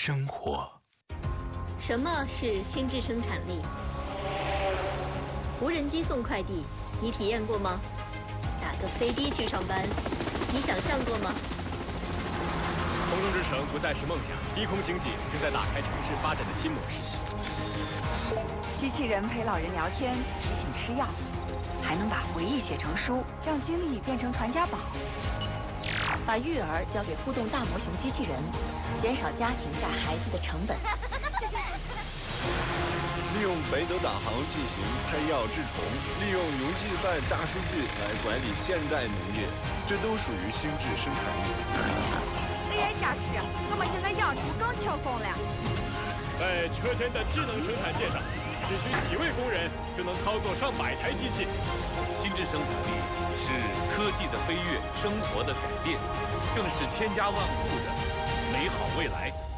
生活。 什么是心智生产力？无人机送快递，你体验过吗？打个飞的去上班，你想象过吗？ 空中之城不再是梦想，低空经济正在打开城市发展的新模式。 机器人陪老人聊天，提醒吃药，还能把回忆写成书，让经历变成传家宝。 把育儿交给互动大模型机器人，减少家庭带孩子的成本。 利用北斗导航进行拍药治虫，利用农技办大数据来管理现代农业，这都属于心智生产力。 AI 加持，我们现在养猪更轻松了。 在车间的智能生产线上，只需几位工人就能操作上百台机器。 心智生产力是科技的飞跃，生活的改变，更是千家万户的美好未来。